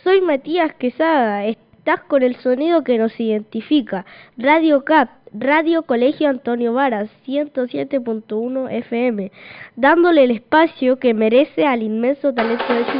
Soy Matías Quesada, estás con el sonido que nos identifica. Radio CAP, Radio Colegio Antonio Varas, 107.1 FM, dándole el espacio que merece al inmenso talento de